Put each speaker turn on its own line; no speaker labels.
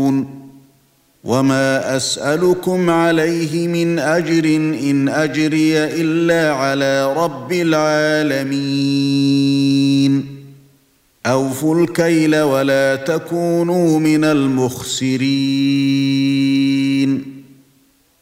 وما أسألكم عليه من أجر إن أجري إلا على رب العالمين أوفوا الكيل ولا تكونوا من المخسرين